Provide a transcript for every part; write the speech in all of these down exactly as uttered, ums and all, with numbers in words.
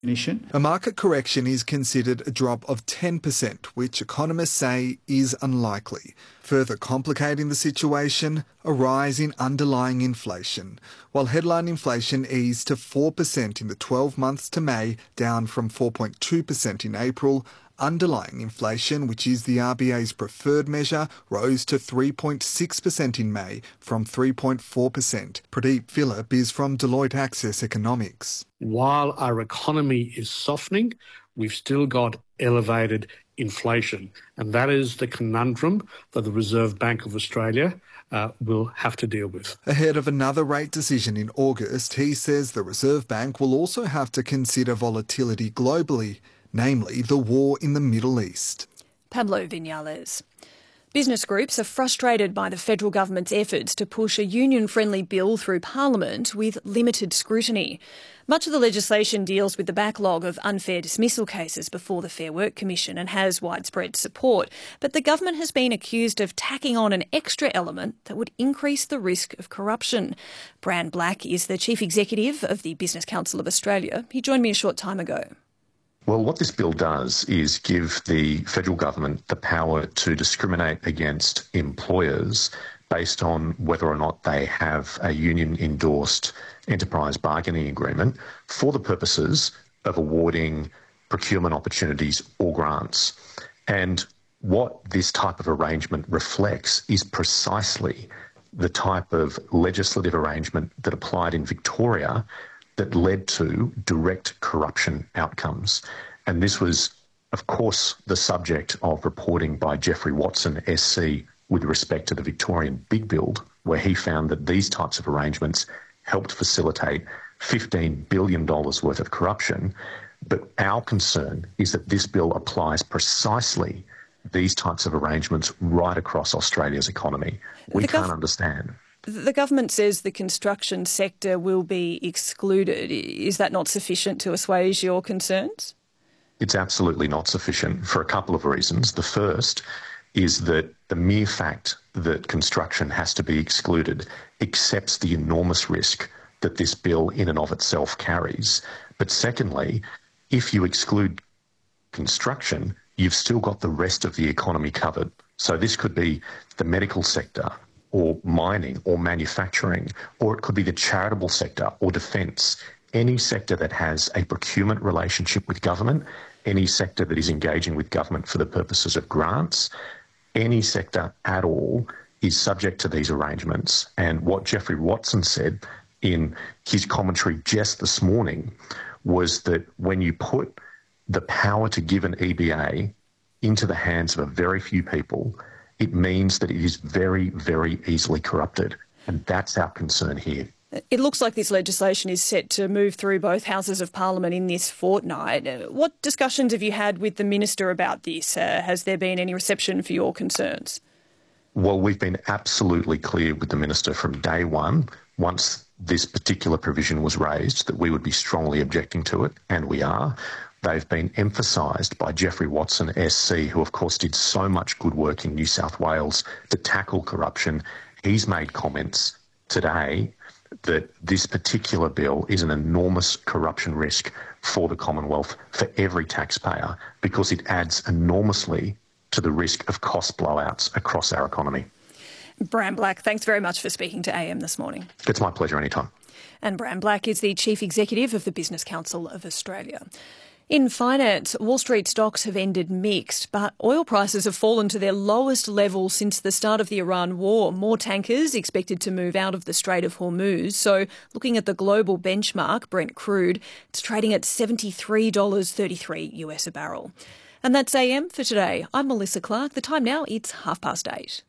A market correction is considered a drop of ten percent, which economists say is unlikely. Further complicating the situation, a rise in underlying inflation. While headline inflation eased to four percent in the twelve months to May, down from four point two percent in April, underlying inflation, which is the R B A's preferred measure, rose to three point six percent in May from three point four percent. Pradeep Phillip is from Deloitte Access Economics. While our economy is softening, we've still got elevated inflation. And that is the conundrum that the Reserve Bank of Australia uh, will have to deal with. Ahead of another rate decision in August, he says the Reserve Bank will also have to consider volatility globally, namely the war in the Middle East. Pablo Vinales. Business groups are frustrated by the federal government's efforts to push a union-friendly bill through Parliament with limited scrutiny. Much of the legislation deals with the backlog of unfair dismissal cases before the Fair Work Commission and has widespread support. But the government has been accused of tacking on an extra element that would increase the risk of corruption. Bran Black is the Chief Executive of the Business Council of Australia. He joined me a short time ago. Well, what this bill does is give the federal government the power to discriminate against employers based on whether or not they have a union-endorsed enterprise bargaining agreement for the purposes of awarding procurement opportunities or grants. And what this type of arrangement reflects is precisely the type of legislative arrangement that applied in Victoria that led to direct corruption outcomes. And this was, of course, the subject of reporting by Geoffrey Watson, S C, with respect to the Victorian Big Build, where he found that these types of arrangements helped facilitate fifteen billion dollars worth of corruption. But our concern is that this bill applies precisely these types of arrangements right across Australia's economy. We can't gov- understand. The government says the construction sector will be excluded. Is that not sufficient to assuage your concerns? It's absolutely not sufficient for a couple of reasons. The first is that the mere fact that construction has to be excluded accepts the enormous risk that this bill in and of itself carries. But secondly, if you exclude construction, you've still got the rest of the economy covered. So this could be the medical sector, or mining, or manufacturing, or it could be the charitable sector or defence. Any sector that has a procurement relationship with government, any sector that is engaging with government for the purposes of grants, any sector at all is subject to these arrangements. And what Geoffrey Watson said in his commentary just this morning was that when you put the power to give an E B A into the hands of a very few people, it means that it is very, very easily corrupted. And that's our concern here. It looks like this legislation is set to move through both houses of Parliament in this fortnight. What discussions have you had with the Minister about this? Uh, has there been any reception for your concerns? Well, we've been absolutely clear with the Minister from day one, once this particular provision was raised, that we would be strongly objecting to it, and we are. They've been emphasised by Geoffrey Watson, S C, who of course did so much good work in New South Wales to tackle corruption. He's made comments today that this particular bill is an enormous corruption risk for the Commonwealth, for every taxpayer, because it adds enormously to the risk of cost blowouts across our economy. Bran Black, thanks very much for speaking to A M this morning. It's my pleasure, anytime. And Bran Black is the Chief Executive of the Business Council of Australia. In finance, Wall Street stocks have ended mixed, but oil prices have fallen to their lowest level since the start of the Iran war. More tankers expected to move out of the Strait of Hormuz. So looking at the global benchmark, Brent crude, it's trading at seventy-three dollars thirty-three US a barrel. And that's A M for today. I'm Melissa Clark. The time now, it's half past eight.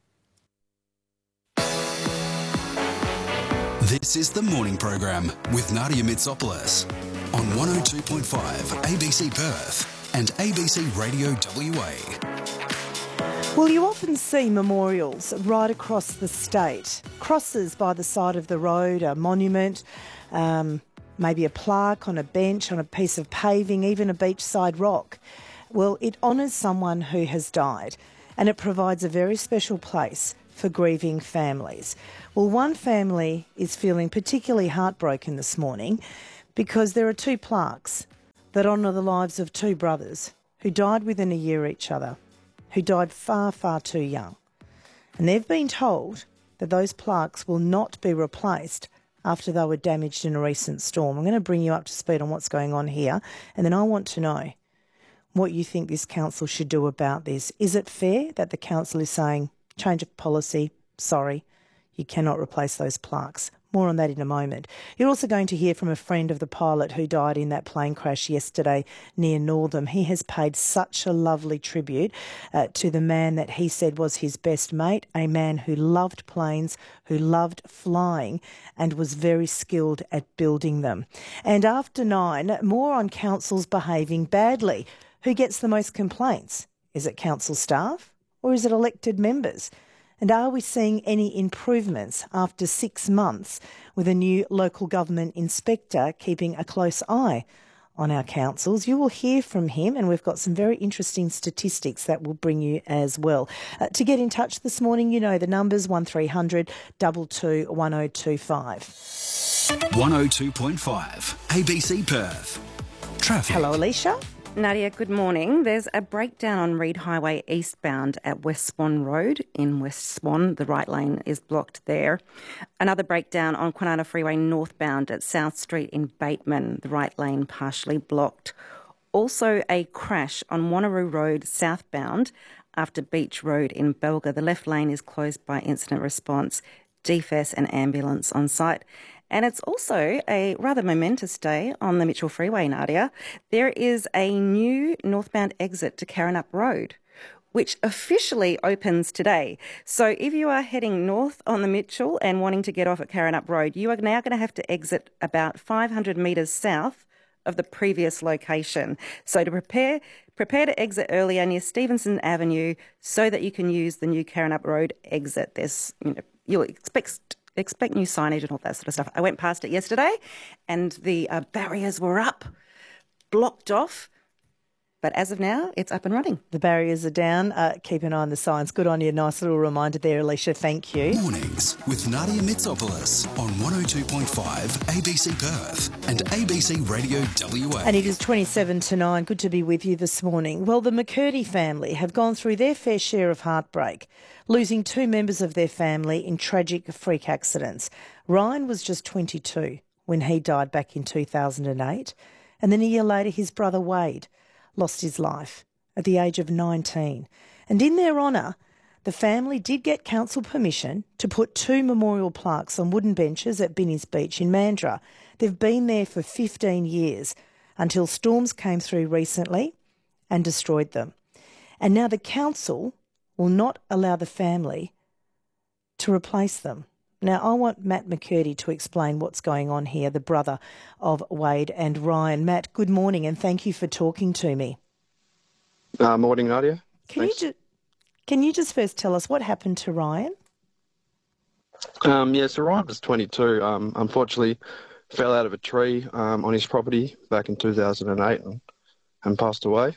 This is the Morning Program with Nadia Mitsopoulos on one oh two point five A B C Perth and A B C Radio W A. Well, you often see memorials right across the state. Crosses by the side of the road, a monument, um, maybe a plaque on a bench, on a piece of paving, even a beachside rock. Well, it honours someone who has died, and it provides a very special place for grieving families. Well, one family is feeling particularly heartbroken this morning because there are two plaques that honour the lives of two brothers who died within a year of each other, who died far, far too young. And they've been told that those plaques will not be replaced after they were damaged in a recent storm. I'm going to bring you up to speed on what's going on here, and then I want to know what you think this council should do about this. Is it fair that the council is saying, change of policy, sorry, you cannot replace those plaques? More on that in a moment. You're also going to hear from a friend of the pilot who died in that plane crash yesterday near Northam. He has paid such a lovely tribute uh, to the man that he said was his best mate, a man who loved planes, who loved flying and was very skilled at building them. And after nine, more on councils behaving badly. Who gets the most complaints? Is it council staff or is it elected members? And are we seeing any improvements after six months with a new local government inspector keeping a close eye on our councils? You will hear from him, and we've got some very interesting statistics that will bring you as well. Uh, to get in touch this morning, you know the numbers, one three hundred two two one oh two five. one oh two point five A B C Perth. Traffic. Hello, Alicia. Nadia, good morning. There's a breakdown on Reid Highway eastbound at West Swan Road in West Swan. The right lane is blocked there. Another breakdown on Kwinana Freeway northbound at South Street in Bateman. The right lane partially blocked. Also a crash on Wanneroo Road southbound after Beach Road in Belga. The left lane is closed by incident response, D F E S and ambulance on site. And it's also a rather momentous day on the Mitchell Freeway, Nadia. There is a new northbound exit to Karrinyup Road, which officially opens today. So if you are heading north on the Mitchell and wanting to get off at Karrinyup Road, you are now going to have to exit about five hundred metres south of the previous location. So to prepare prepare to exit earlier near Stevenson Avenue so that you can use the new Karrinyup Road exit. There's, you know, you'll expect... expect new signage and all that sort of stuff. I went past it yesterday and the uh, barriers were up, blocked off. But as of now, it's up and running. The barriers are down. Uh, keep an eye on the signs. Good on you. Nice little reminder there, Alicia. Thank you. Mornings with Nadia Mitsopoulos on one oh two point five A B C Perth and A B C Radio W A. And it is twenty-seven to nine. Good to be with you this morning. Well, the McCurdy family have gone through their fair share of heartbreak, losing two members of their family in tragic freak accidents. Ryan was just twenty-two when he died back in two thousand eight. And then a year later, his brother Wade lost his life at the age of nineteen. And in their honour, the family did get council permission to put two memorial plaques on wooden benches at Binny's Beach in Mandurah. They've been there for fifteen years until storms came through recently and destroyed them. And now the council will not allow the family to replace them. Now, I want Matt McCurdy to explain what's going on here, the brother of Wade and Ryan. Matt, good morning and thank you for talking to me. Uh, morning, Nadia. Can you, ju- can you just first tell us what happened to Ryan? Um, yeah, so Ryan was twenty-two. Um, unfortunately, fell out of a tree um, on his property back in two thousand eight and, and passed away.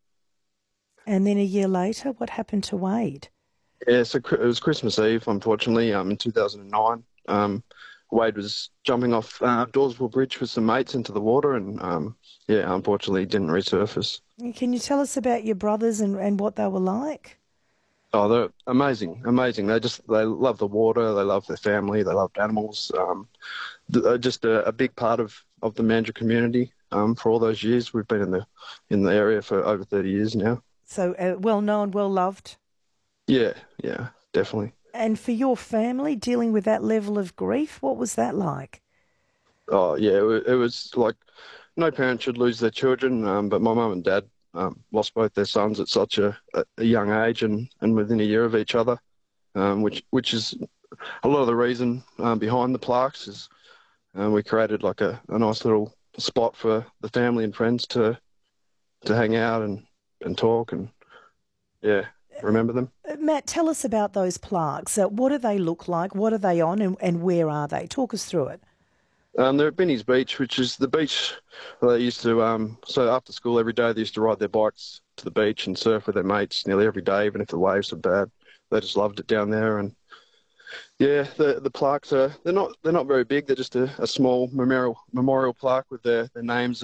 And then a year later, what happened to Wade? Yeah, so it was Christmas Eve, unfortunately, um, in two thousand nine. Um, Wade was jumping off uh, Dawesville Bridge with some mates into the water and, um, yeah, unfortunately didn't resurface. Can you tell us about your brothers and, and what they were like? Oh, they're amazing, amazing. They just, they love the water, they love their family, they loved animals. Um, they're just a, a big part of, of the Mandurah community um, for all those years. We've been in the in the area for over thirty years now. So uh, well known, well loved? Yeah, yeah, definitely. And for your family, dealing with that level of grief, what was that like? Oh, yeah, it, it was like no parent should lose their children, um, but my mum and dad um, lost both their sons at such a, a young age and, and within a year of each other, um, which which is a lot of the reason um, behind the plaques is um, we created like a, a nice little spot for the family and friends to to hang out and, and talk and, yeah, remember them. Matt, tell us about those plaques. Uh, what do they look like? What are they on and, and where are they? Talk us through it. Um, they're at Binny's Beach, which is the beach where they used to, um, so after school every day they used to ride their bikes to the beach and surf with their mates nearly every day, even if the waves were bad. They just loved it down there. And yeah, the the plaques are, they're not they're not very big. They're just a, a small memorial memorial plaque with their, their names and,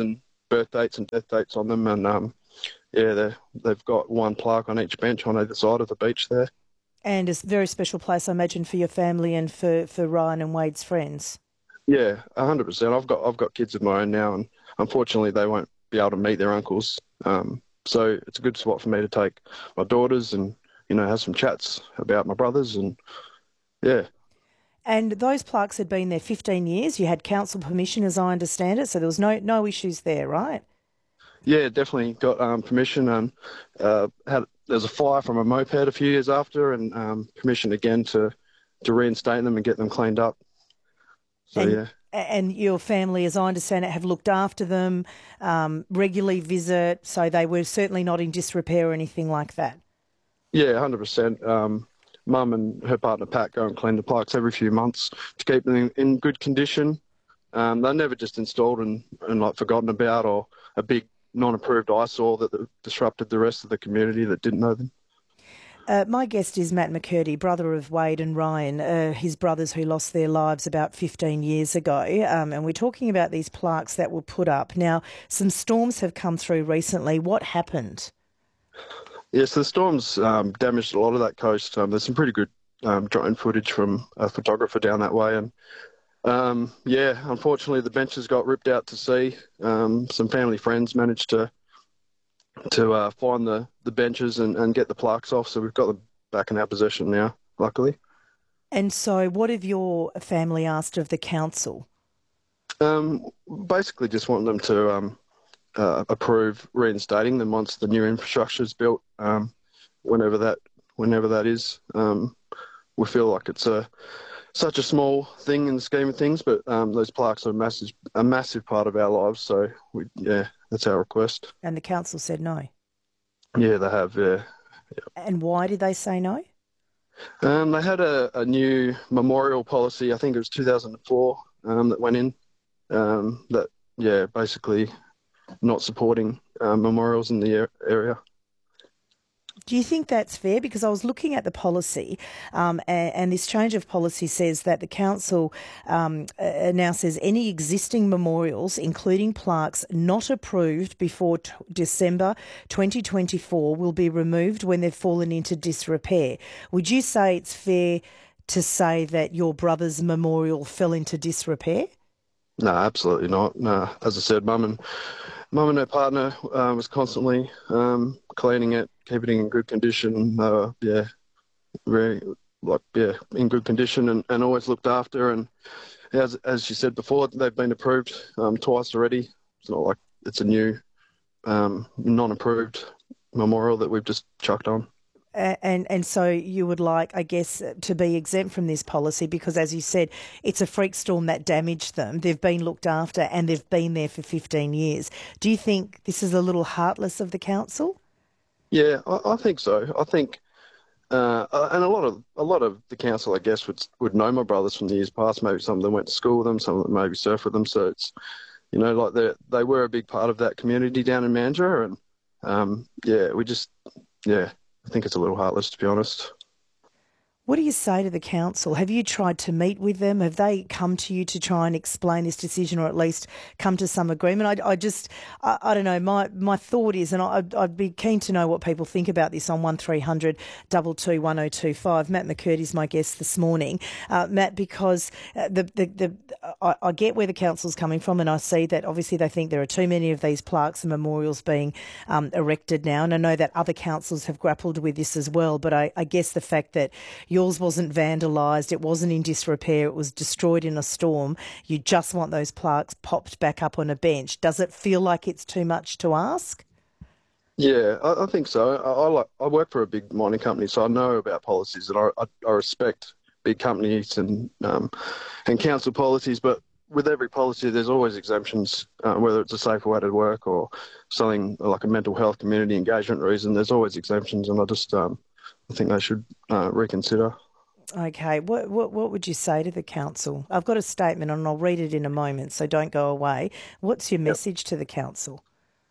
birth dates and death dates on them, and um, yeah, they've got one plaque on each bench on either side of the beach there. And it's a very special place, I imagine, for your family and for, for Ryan and Wade's friends. Yeah, a hundred percent. I've got I've got kids of my own now, and unfortunately they won't be able to meet their uncles. Um, so it's a good spot for me to take my daughters and, you know, have some chats about my brothers, and yeah. And those plaques had been there fifteen years. You had council permission, as I understand it, so there was no no issues there, right? Yeah, definitely got um, permission. And uh, had there was a fire from a moped a few years after, and um, permission again to, to reinstate them and get them cleaned up. So and, yeah. And your family, as I understand it, have looked after them, um, regularly visit, so they were certainly not in disrepair or anything like that. Yeah, one hundred percent. Um, Mum and her partner Pat go and clean the plaques every few months to keep them in, in good condition. Um, they're never just installed and, and like forgotten about, or a big non-approved eyesore that disrupted the rest of the community that didn't know them. Uh, my guest is Matt McCurdy, brother of Wade and Ryan, uh, his brothers who lost their lives about fifteen years ago. Um, and we're talking about these plaques that were put up. Now, some storms have come through recently. What happened? Yes, the storms um, damaged a lot of that coast. Um, there's some pretty good um, drone footage from a photographer down that way. And um, yeah, unfortunately, the benches got ripped out to sea. Um, some family friends managed to to uh, find the, the benches and, and get the plaques off. So we've got them back in our possession now, luckily. And so what have your family asked of the council? Um, basically just want them to um, uh, approve reinstating them once the new infrastructure is built, um, whenever that whenever that is. Um, we feel like it's a such a small thing in the scheme of things, but um, those plaques are a massive, a massive part of our lives. So, we, yeah, that's our request. And the council said no? Yeah, they have, yeah. yeah. And why did they say no? Um, they had a, a new memorial policy, I think it was two thousand four, um, that went in, um, that, yeah, basically not supporting uh, memorials in the area. Do you think that's fair? Because I was looking at the policy, um, and, and this change of policy says that the council um, uh, now says any existing memorials, including plaques not approved before t- December twenty twenty-four, will be removed when they've fallen into disrepair. Would you say it's fair to say that your brother's memorial fell into disrepair? No, absolutely not. No, as I said, Mum and Mum and her partner uh, was constantly um, cleaning it, keeping it in good condition. Uh, yeah, very like yeah, in good condition, and, and always looked after. And as as she said before, they've been approved um, twice already. It's not like it's a new um, non-approved memorial that we've just chucked on. And and so you would like, I guess, to be exempt from this policy because, as you said, it's a freak storm that damaged them. They've been looked after and they've been there for fifteen years. Do you think this is a little heartless of the council? Yeah, I, I think so. I think, uh, and a lot of a lot of the council, I guess, would would know my brothers from the years past. Maybe some of them went to school with them, some of them maybe surfed with them. So it's, you know, like they they were a big part of that community down in Mandurah, and um, yeah, we just yeah. I think it's a little heartless, to be honest. What do you say to the council? Have you tried to meet with them? Have they come to you to try and explain this decision or at least come to some agreement? I, I just, I, I don't know, my, my thought is, and I'd, I'd be keen to know what people think about this on one three hundred two two one oh two five. Matt McCurdy is my guest this morning. Uh, Matt, because the, the, the I, I get where the council's coming from, and I see that obviously they think there are too many of these plaques and memorials being um, erected now, and I know that other councils have grappled with this as well, but I, I guess the fact that you're Yours wasn't vandalised, it wasn't in disrepair, it was destroyed in a storm. You just want those plaques popped back up on a bench. Does it feel like it's too much to ask? Yeah, I, I think so. I, I like I work for a big mining company, so I know about policies, and I, I, I respect big companies and um, and council policies. But with every policy, there's always exemptions, uh, whether it's a safer way to work or something like a mental health community engagement reason. There's always exemptions, and I just um, I think they should uh, reconsider. Okay, what, what what would you say to the council? I've got a statement and I'll read it in a moment, so don't go away. What's your message yep. to the council?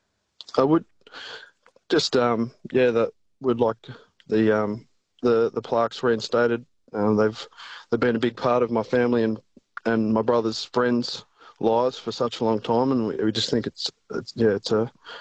I would just, um, yeah, that would like the um, the the plaques reinstated. Um, they've they've been a big part of my family and, and my brother's friends lives for such a long time, and we, we just think it's, it's yeah, it's a